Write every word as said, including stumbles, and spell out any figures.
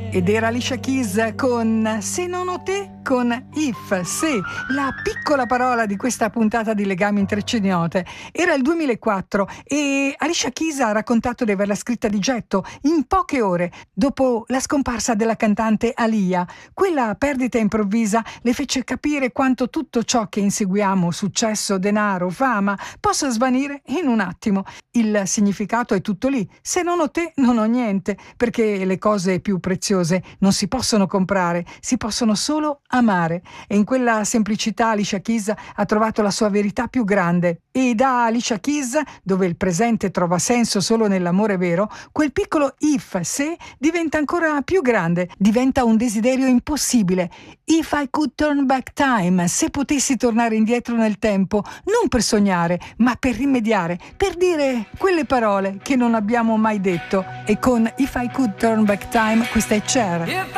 Ed era Alicia Keys con Se non ho te, con If, se, la piccola parola di questa puntata di Legami Intreccianote. Era il duemilaquattro e Alicia Keys ha raccontato di averla scritta di getto in poche ore dopo la scomparsa della cantante Aaliyah. Quella perdita improvvisa le fece capire quanto tutto ciò che inseguiamo, successo, denaro, fama, possa svanire in un attimo. Il significato è tutto lì. Se non ho te, non ho niente, perché le cose più preziose non si possono comprare, si possono solo amare. E in quella semplicità Alicia Keys ha trovato la sua verità più grande. E da Alicia Keys, dove il presente trova senso solo nell'amore vero, quel piccolo if, se, diventa ancora più grande, diventa un desiderio impossibile. If I could turn back time, se potessi tornare indietro nel tempo, non per sognare, ma per rimediare, per dire quelle parole che non abbiamo mai detto. E con If I could turn back time, questa è Cher.